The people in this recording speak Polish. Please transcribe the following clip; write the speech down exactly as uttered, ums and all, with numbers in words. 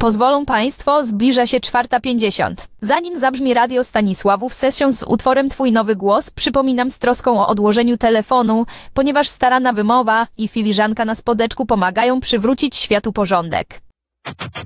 Pozwolą Państwo, zbliża się czwarta pięćdziesiąt. Zanim zabrzmi Radio Stanisławów Session z utworem Twój nowy głos, przypominam z troską o odłożeniu telefonu, ponieważ starana wymowa i filiżanka na spodeczku pomagają przywrócić światu porządek.